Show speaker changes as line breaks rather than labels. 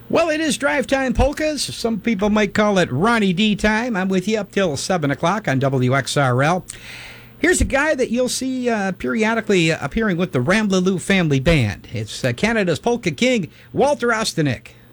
Well, it is Drive Time Polkas. Some people might call it Ronnie D time. I'm with you up till 7 o'clock on WXRL. Here's a guy that you'll see periodically appearing with the Rambleloo Family Band. It's Canada's polka king, Walter Ostanek.